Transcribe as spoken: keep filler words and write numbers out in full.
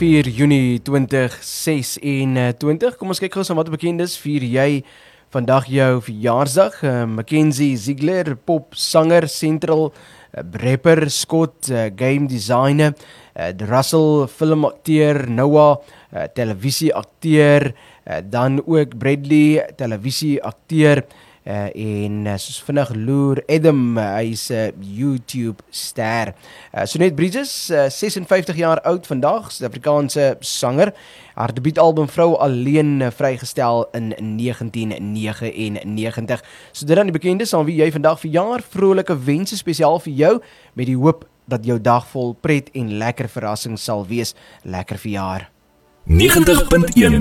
vier Junie twintig sesentwintig. Kom ons kyk gou aan wat bekend is. Vier jy vandag jou verjaarsdag? Uh, Mackenzie Ziegler, popsanger, Central, uh, rapper, Scott, uh, game designer, uh, Russell, filmakteur, Noah, uh, televisieakteur, uh, dan ook Bradley, televisieakteur, Uh, en uh, soos vinnig loer Adam, uh, hy is 'n uh, YouTube ster. Uh, Sonet Bridges, uh, ses en vyftig jaar oud vandag, Suid-Afrikaanse sanger. Haar debuutalbum Vrou Alleen uh, vrygestel in negentien negenennegentig. So dit dan die bekendes aan wie jy vandag verjaar. Vrolike wense spesiaal vir jou met die hoop dat jou dag vol pret en lekker verrassing sal wees. Lekker verjaar. negentig punt een